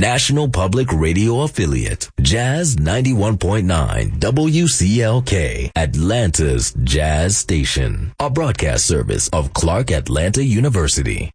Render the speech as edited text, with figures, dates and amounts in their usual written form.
national public radio affiliate, Jazz 91.9 WCLK, Atlanta's Jazz Station, a broadcast service of Clark Atlanta University.